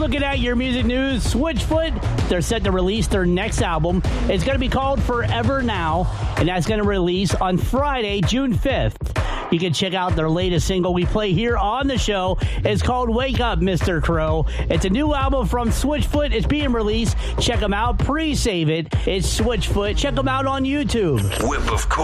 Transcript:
looking at your music news, Switchfoot, they're set to release their next album. It's going to be called Forever Now, and that's going to release on Friday, June 5th. You can check out their latest single we play here on the show. It's called Wake Up, Mr. Crow. It's a new album from Switchfoot. It's being released. Check them out. Pre-save it. It's Switchfoot. Check them out on YouTube. Whip of